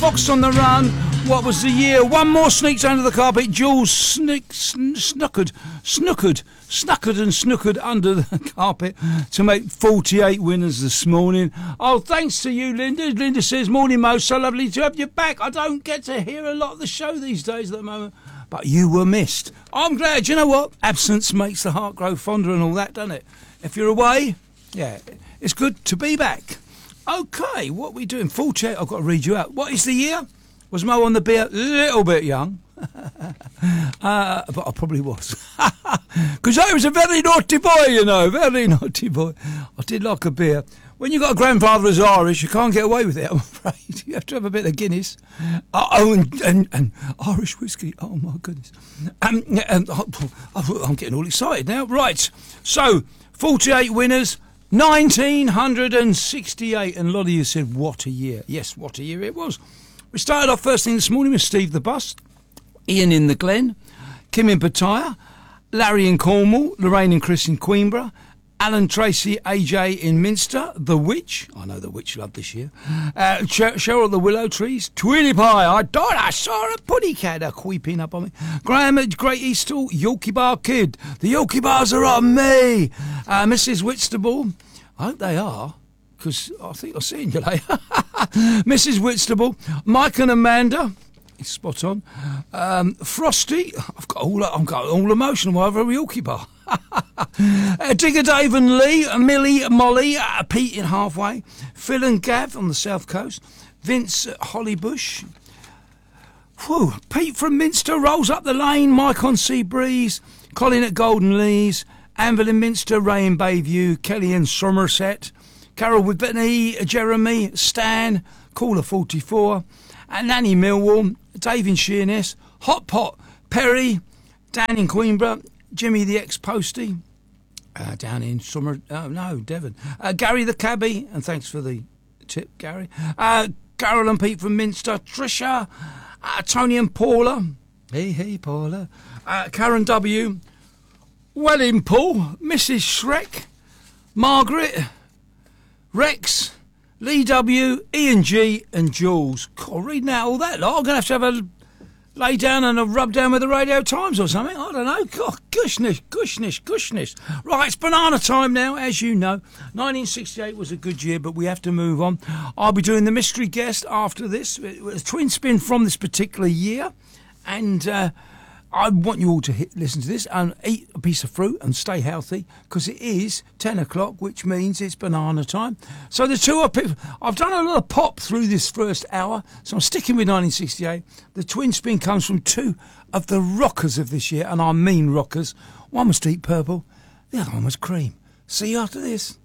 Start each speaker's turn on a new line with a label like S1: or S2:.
S1: Fox on the Run. What was the year? One more sneaks under the carpet. Jules snookered under the carpet to make 48 winners this morning. Oh, thanks to you, Linda. Linda says, morning, Mo. So lovely to have you back. I don't get to hear a lot of the show these days at the moment, but you were missed. I'm glad. You know what? Absence makes the heart grow fonder and all that, doesn't it? If you're away, yeah, it's good to be back. OK, what are we doing? 48, I've got to read you out. What is the year? Was Mo on the beer? Little bit young. But I probably was. Because I was a very naughty boy, you know. Very naughty boy. I did like a beer. When you've got a grandfather who's Irish, you can't get away with it, I'm afraid. You have to have a bit of Guinness. And Irish whiskey. Oh, my goodness. I'm getting all excited now. Right. So, 48 winners. 1968, and a lot of you said, what a year. Yes, what a year it was. We started off first thing this morning with Steve the Bus, Ian in the Glen, Kim in Pattaya, Larry in Cornwall, Lorraine and Chris in Queenborough, Alan Tracy, AJ in Minster, The Witch, I know The Witch loved this year, Cheryl at the Willow Trees, Twilly Pie, I saw a puddy cat creeping up on me, Graham at Great Eastall, Yorkie Bar Kid, the Yorkie Bars are on me, Mrs. Whitstable, I hope they are, because I think I'll see you later, Mrs. Whitstable, Mike and Amanda, he's spot on, Frosty, I'm got all emotional over a Yorkie Bar. Digger Dave and Lee, Millie, Molly, Pete in Halfway, Phil and Gav on the south coast, Vince at Hollybush, Pete from Minster rolls up the lane, Mike on Sea Breeze, Colin at Golden Lees, Anvil in Minster, Ray in Bayview, Kelly in Somerset, Carol with Bethany, Jeremy, Stan, Caller 44, and Nanny Millwall, Dave in Sheerness, Hot Pot, Perry, Dan in Queenborough, Jimmy the ex-postie, down in Devon. Gary the cabbie, and thanks for the tip, Gary. Carol and Pete from Minster, Trisha, Tony and Paula, hey Paula, Karen W, Welling Paul, Mrs. Shrek, Margaret, Rex, Lee W, Ian G, and Jules. God, reading out all that lot, I'm going to have a lay down and a rub down with the Radio Times or something. I don't know. God, gushness. Right, it's banana time now, as you know. 1968 was a good year, but we have to move on. I'll be doing the mystery guest after this. It was a twin spin from this particular year. And I want you all to listen to this and eat a piece of fruit and stay healthy, because it is 10 o'clock, which means it's banana time. So the two I've done a lot of pop through this first hour, so I'm sticking with 1968. The twin spin comes from two of the rockers of this year, and I mean rockers. One was Deep Purple, the other one was Cream. See you after this.